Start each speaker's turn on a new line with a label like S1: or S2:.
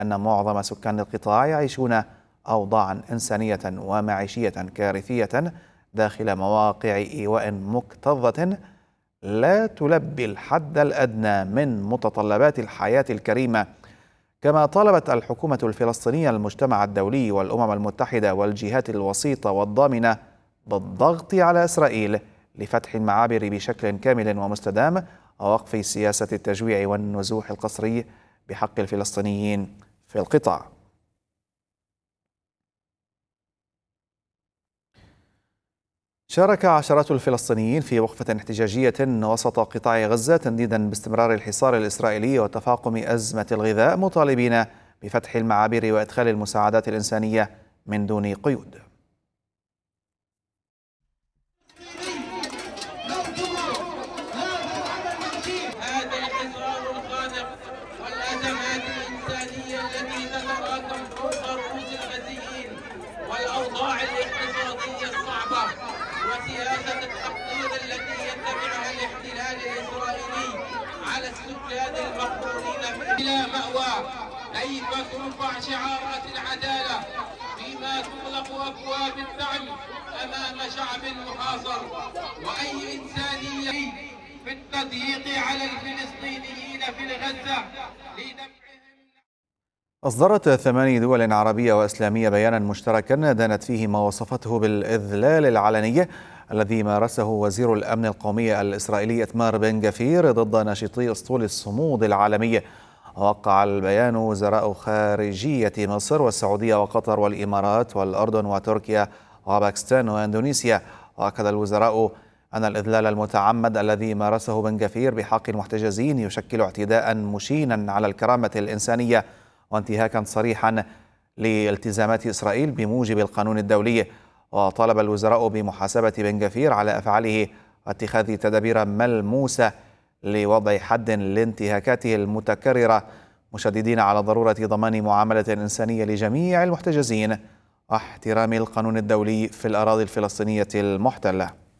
S1: أن معظم سكان القطاع يعيشون أوضاعا إنسانية ومعيشية كارثية داخل مواقع إيواء مكتظة لا تلبي الحد الأدنى من متطلبات الحياة الكريمة. كما طالبت الحكومة الفلسطينية المجتمع الدولي والأمم المتحدة والجهات الوسيطة والضامنة بالضغط على إسرائيل لفتح المعابر بشكل كامل ومستدام ووقف سياسة التجويع والنزوح القسري بحق الفلسطينيين في القطاع. شارك عشرات الفلسطينيين في وقفة احتجاجية وسط قطاع غزة تنديدا باستمرار الحصار الإسرائيلي وتفاقم أزمة الغذاء، مطالبين بفتح المعابر وإدخال المساعدات الإنسانية من دون قيود.
S2: هذا الحصار الخانق والأزمات الإنسانية التي تتراكم فوق رؤوس الغزيين والأوضاع الاقتصادية الصعبة وسياسة التقدير التي يتبعها الاحتلال الإسرائيلي على السكان المقهورين بلا مأوى. كيف ترفع شعارات العدالة فيما تغلق أبواب الدعم أمام شعب محاصر؟ وأي إنسانية في التضييق على الفلسطينيين في غزة لدفعهم.
S1: أصدرت 8 دول عربية وإسلامية بيانا مشتركا دانت فيه ما وصفته بالإذلال العلني الذي مارسه وزير الأمن القومي الإسرائيلي إتمار بن غفير ضد ناشطي أسطول الصمود العالمي. وقع البيان وزراء خارجية مصر والسعودية وقطر والإمارات والأردن وتركيا وباكستان وإندونيسيا. وأكد الوزراء أن الإذلال المتعمد الذي مارسه بن غفير بحق المحتجزين يشكل اعتداء مشينا على الكرامة الإنسانية وانتهاكا صريحا لالتزامات إسرائيل بموجب القانون الدولي. وطالب الوزراء بمحاسبة بن غفير على أفعاله واتخاذ تدابير ملموسة لوضع حد لانتهاكاته المتكررة، مشددين على ضرورة ضمان معاملة إنسانية لجميع المحتجزين واحترام القانون الدولي في الأراضي الفلسطينية المحتلة.